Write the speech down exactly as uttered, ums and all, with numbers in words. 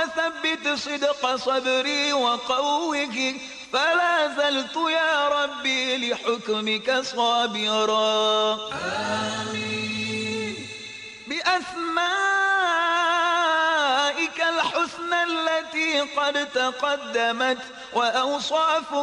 وثبت صدق صدري وقوه، فلا زلت يا ربي لحكمك صابرا. آمين. بأسمائك الحسنى التي قد تقدمت وأوصافك